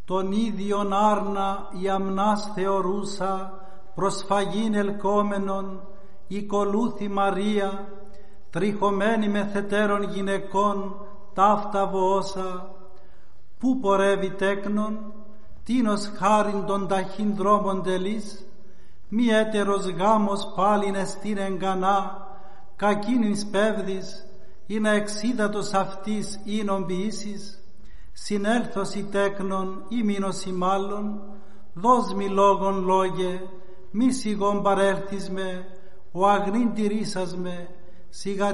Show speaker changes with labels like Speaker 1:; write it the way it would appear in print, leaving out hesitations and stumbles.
Speaker 1: τον ίδιον άρνα η αμνάς θεωρούσα, προσφαγήν ελκόμενον, οικολούθη Μαρία, τριχωμένη με θετέρων γυναικών, ταύτα βοώσα, πού πορεύει τέκνον, τίνος χάριν των ταχύν δρόμων τελής, μη έτερος γάμος πάλιν εστίν εγκανά, κακίνης πέβδης, ή να εξίδατος αυτής ίνον ποιήσεις, συνέλθος η τέκνον ή μείνος η μάλλον, δώσ' μη λόγον λόγε, μη σιγόν παρέλθεις με, ο αγνήν τηρήσας με,